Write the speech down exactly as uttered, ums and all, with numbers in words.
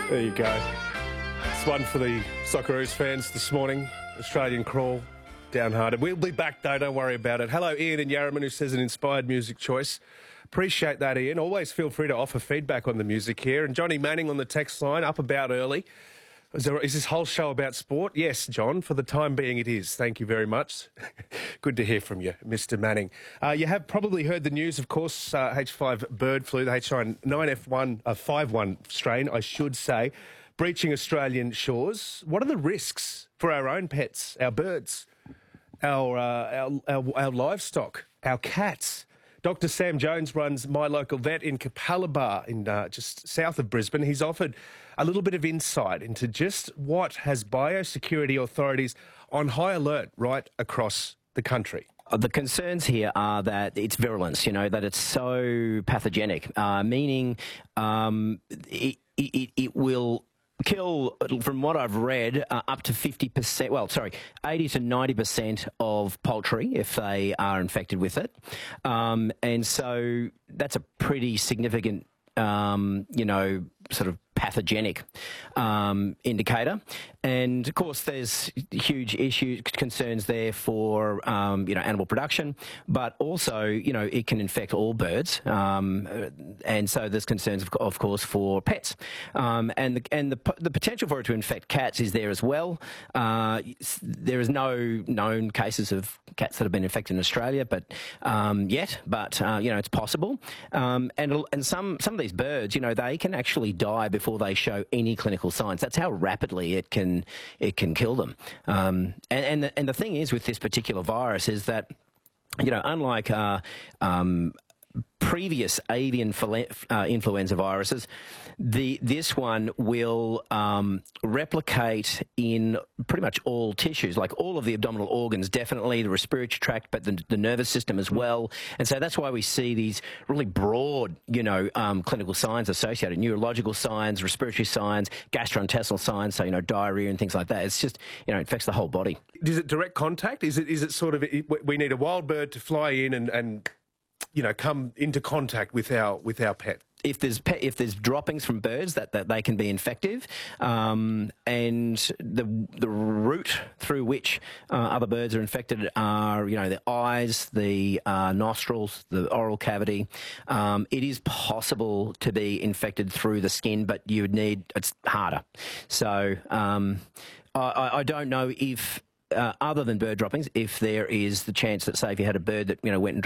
There you go. It's one for the Socceroos fans this morning. Australian crawl, downhearted. We'll be back though, don't worry about it. Hello, Ian in Yarraman, who says an inspired music choice. Appreciate that, Ian. Always feel free to offer feedback on the music here. And Johnny Manning on the text line, up about early. Is, there, is this whole show about sport? Yes, John, for the time being it is. Thank you very much. Good to hear from you, Mister Manning. Uh, you have probably heard the news, of course, uh, H five bird flu, the H nine F one, uh, five one strain, I should say, breaching Australian shores. What are the risks for our own pets, our birds, our, uh, our, our, our livestock, our cats? Doctor Sam Jones runs My Local Vet in Capalaba, in uh, just south of Brisbane. He's offered a little bit of insight into just what has biosecurity authorities on high alert right across the country. The concerns here are that it's virulence, you know, that it's so pathogenic, uh, meaning um, it, it, it will kill, from what I've read, uh, up to fifty percent, well, sorry, eighty to ninety percent of poultry if they are infected with it. Um, and so that's a pretty significant, um, you know, sort of pathogenic um, indicator. And of course there's huge issues, concerns there for um, you know, animal production, but also, you know, it can infect all birds, um, and so there's concerns of, of course for pets, um, and the, and the, the potential for it to infect cats is there as well. Uh, there is no known cases of cats that have been infected in Australia, but um, yet, but uh, you know, it's possible. Um, and and some some of these birds, you know, they can actually die before they show any clinical signs. That's how rapidly it can it can kill them. Um, and and the, and the thing is with this particular virus is that, you know, unlike uh, um, previous avian uh, influenza viruses, the this one will um, replicate in pretty much all tissues, like all of the abdominal organs, definitely the respiratory tract, but the, the nervous system as well. And so that's why we see these really broad, you know, um, clinical signs associated, neurological signs, respiratory signs, gastrointestinal signs, so, you know, diarrhea and things like that. It's just, you know, it affects the whole body. Is it direct contact? Is it is it sort of, we need a wild bird to fly in and, and you know, come into contact with our with our pet? If there's pe if there's droppings from birds, that, that they can be infective, um, and the the route through which uh, other birds are infected are, you know, the eyes, the uh, nostrils, the oral cavity. Um, it is possible to be infected through the skin, but you would need, it's harder. So um, I, I don't know if, uh, other than bird droppings, if there is the chance that, say, if you had a bird that, you know, went and